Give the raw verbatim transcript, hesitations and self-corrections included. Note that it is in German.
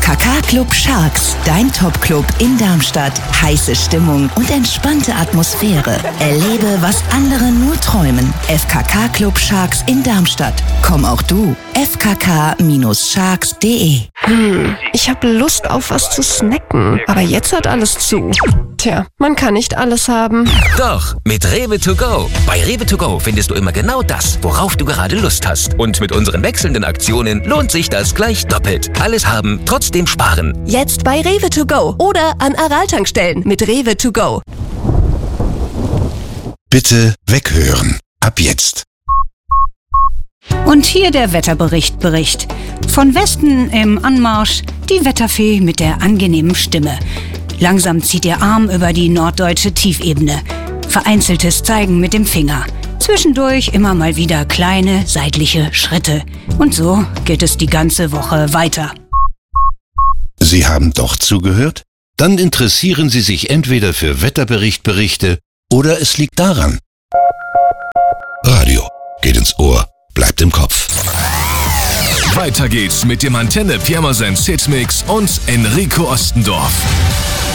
K K Club Sharks, dein Top-Club in Darmstadt. Heiße Stimmung und entspannte Atmosphäre. Erlebe, was andere nur träumen. F K K Club Sharks in Darmstadt. Komm auch du. f k k Sharks punkt de. Hm, ich habe Lust auf was zu snacken, aber jetzt hat alles zu. Tja, man kann nicht alles haben. Doch, mit Rewe to go. Bei Rewe to go findest du immer genau das, worauf du gerade Lust hast. Und mit unseren wechselnden Aktionen lohnt sich das gleich doppelt. Alles haben, trotzdem sparen. Jetzt bei Rewe to go oder an Aral-Tankstellen mit Rewe to go. Bitte weghören. Ab jetzt. Und hier der Wetterbericht Bericht. Von Westen im Anmarsch die Wetterfee mit der angenehmen Stimme. Langsam zieht ihr Arm über die norddeutsche Tiefebene. Vereinzeltes Zeigen mit dem Finger. Zwischendurch immer mal wieder kleine seitliche Schritte. Und so geht es die ganze Woche weiter. Sie haben doch zugehört? Dann interessieren Sie sich entweder für Wetterberichtberichte oder es liegt daran. Radio geht ins Ohr, bleibt im Kopf. Weiter geht's mit dem Antenne Pirmasens Hitmix und Enrico Ostendorf.